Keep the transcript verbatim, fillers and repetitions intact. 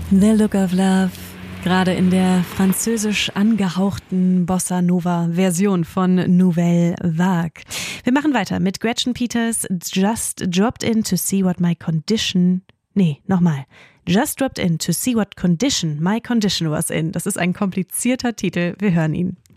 The Look of Love, gerade in der französisch angehauchten Bossa Nova Version von Nouvelle Vague. Wir machen weiter mit Gretchen Peters Just Dropped In to See What My Condition... Nee, nochmal. Just Dropped In to See What Condition My Condition Was In. Das ist ein komplizierter Titel. Wir hören ihn.